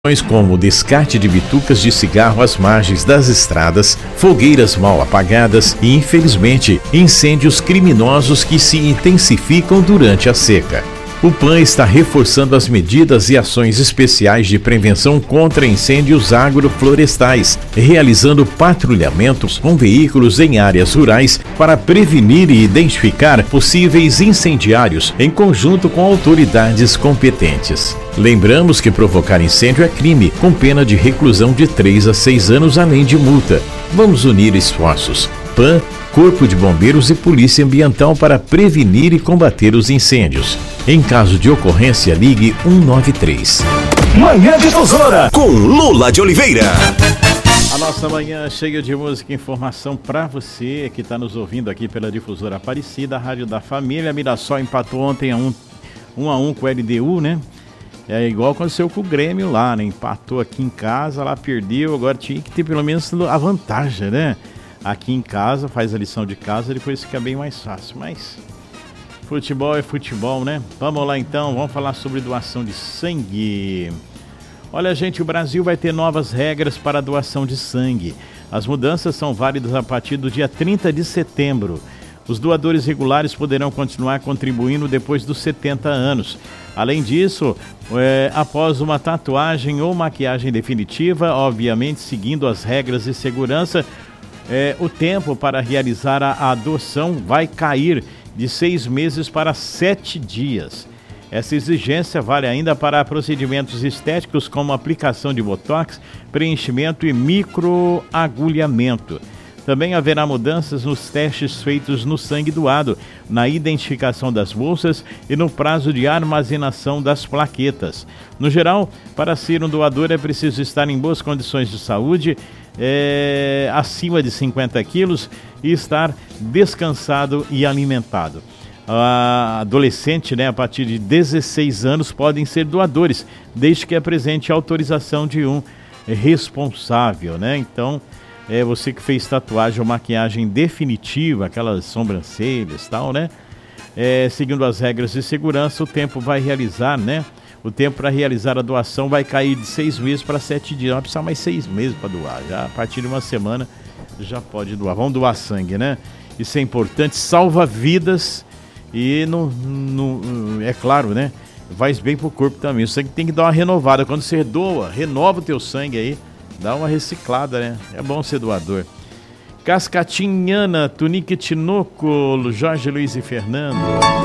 Como o descarte de bitucas de cigarro às margens das estradas, fogueiras mal apagadas e, infelizmente, incêndios criminosos que se intensificam durante a seca. O PAN está reforçando as medidas e ações especiais de prevenção contra incêndios agroflorestais, realizando patrulhamentos com veículos em áreas rurais para prevenir e identificar possíveis incendiários em conjunto com autoridades competentes. Lembramos que provocar incêndio é crime, com pena de reclusão de 3 a 6 anos, além de multa. Vamos unir esforços. PAN, Corpo de Bombeiros e Polícia Ambiental para prevenir e combater os incêndios. Em caso de ocorrência, ligue 193. Manhã Difusora, com Lula de Oliveira. A nossa manhã cheia de música e informação para você que está nos ouvindo aqui pela Difusora Aparecida, a Rádio da Família. Mirassol empatou ontem 1 a 1 com o LDU, né? É igual aconteceu com o Grêmio lá, né? Empatou aqui em casa, lá perdeu, agora tinha que ter pelo menos a vantagem, né? Aqui em casa, faz a lição de casa, depois fica bem mais fácil, mas futebol é futebol, né? Vamos lá então, vamos falar sobre doação de sangue. Olha, gente, o Brasil vai ter novas regras para a doação de sangue. As mudanças são válidas a partir do dia 30 de setembro. Os doadores regulares poderão continuar contribuindo depois dos 70 anos. Além disso, após uma tatuagem ou maquiagem definitiva, obviamente seguindo as regras de segurança, o tempo para realizar a adoção vai cair de 6 meses para 7 dias. Essa exigência vale ainda para procedimentos estéticos como aplicação de botox, preenchimento e microagulhamento. Também haverá mudanças nos testes feitos no sangue doado, na identificação das bolsas e no prazo de armazenação das plaquetas. No geral, para ser um doador é preciso estar em boas condições de saúde, acima de 50 quilos e estar descansado e alimentado. Adolescente, né, a partir de 16 anos podem ser doadores, desde que apresente autorização de um responsável, né? Então, você que fez tatuagem ou maquiagem definitiva, aquelas sobrancelhas e tal, né? Seguindo as regras de segurança, o tempo vai realizar, né? O tempo para realizar a doação vai cair de 6 meses para 7 dias. Não vai precisar mais 6 meses para doar. Já a partir de uma semana já pode doar. Vamos doar sangue, né? Isso é importante, salva vidas e é claro, né? Faz bem pro corpo também. O sangue tem que dar uma renovada. Quando você doa, renova o teu sangue aí. Dá uma reciclada, né? É bom ser doador. Cascatinhana, Tunique Tinoco, Jorge Luiz e Fernando.